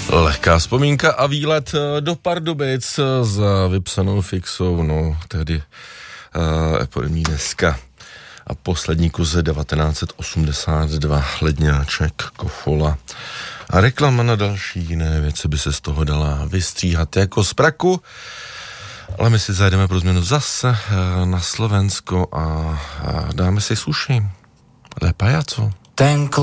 Lehká vzpomínka a výlet do Pardubic za vypsanou fixou, no tehdy epodemní deska a poslední kus 1982, Ledňáček, Kofola a reklama na další jiné věci by se z toho dala vystříhat jako z praku, ale my si zajdeme pro změnu zase na Slovensko a dáme si suši. Le pajaco.